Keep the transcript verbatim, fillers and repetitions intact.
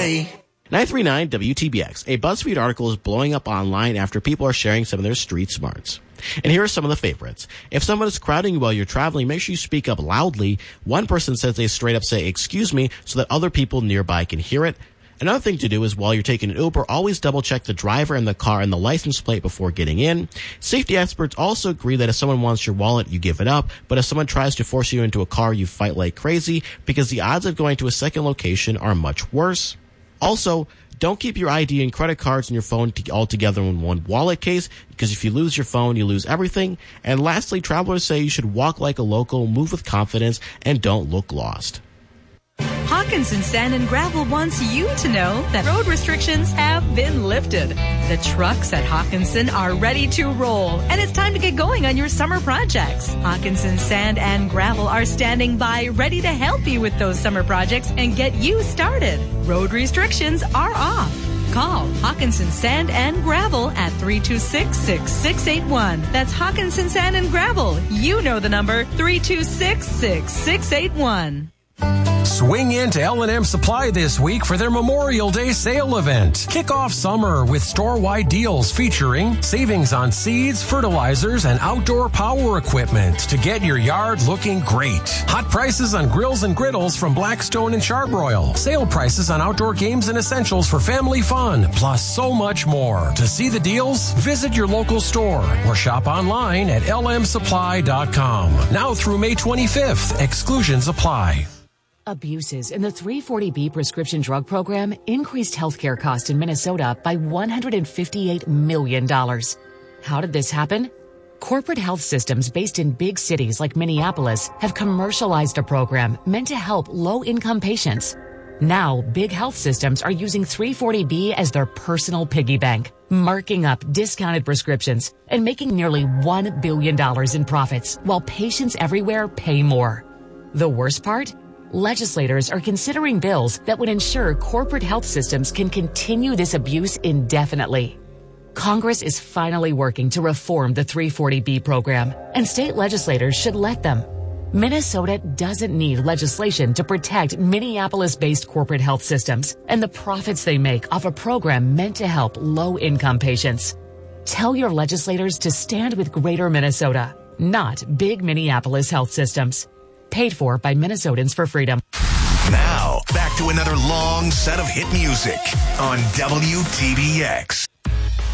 way. nine three nine W T B X. A BuzzFeed article is blowing up online after people are sharing some of their street smarts. And here are some of the favorites. If someone is crowding you while you're traveling, make sure you speak up loudly. One person says they straight up say, "Excuse me," so that other people nearby can hear it. Another thing to do is while you're taking an Uber, always double check the driver and the car and the license plate before getting in. Safety experts also agree that if someone wants your wallet, you give it up. But if someone tries to force you into a car, you fight like crazy because the odds of going to a second location are much worse. Also, don't keep your I D and credit cards and your phone t- all together in one wallet case, because if you lose your phone, you lose everything. And lastly, travelers say you should walk like a local, move with confidence, and don't look lost. Hawkinson Sand and Gravel wants you to know that road restrictions have been lifted. The trucks at Hawkinson are ready to roll, and it's time to get going on your summer projects. Hawkinson Sand and Gravel are standing by, ready to help you with those summer projects and get you started. Road restrictions are off. Call Hawkinson Sand and Gravel at three two six, six six eight one. That's Hawkinson Sand and Gravel. You know the number, three two six, six six eight one. Swing into L and M Supply this week for their Memorial Day sale event. Kick off summer with store-wide deals featuring savings on seeds, fertilizers, and outdoor power equipment to get your yard looking great. Hot prices on grills and griddles from Blackstone and Charbroil. Sale prices on outdoor games and essentials for family fun, plus so much more. To see the deals, visit your local store or shop online at L M supply dot com. Now through May twenty-fifth, exclusions apply. Abuses in the three forty B prescription drug program increased healthcare costs in Minnesota by one hundred fifty-eight million dollars. How did this happen? Corporate health systems based in big cities like Minneapolis have commercialized a program meant to help low-income patients. Now, big health systems are using three forty B as their personal piggy bank, marking up discounted prescriptions and making nearly one billion dollars in profits while patients everywhere pay more. The worst part? Legislators are considering bills that would ensure corporate health systems can continue this abuse indefinitely. Congress is finally working to reform the three forty B program, and state legislators should let them. Minnesota doesn't need legislation to protect Minneapolis-based corporate health systems and the profits they make off a program meant to help low-income patients. Tell your legislators to stand with Greater Minnesota, not big Minneapolis health systems. Paid for by Minnesotans for Freedom. Now, back to another long set of hit music on W T B X.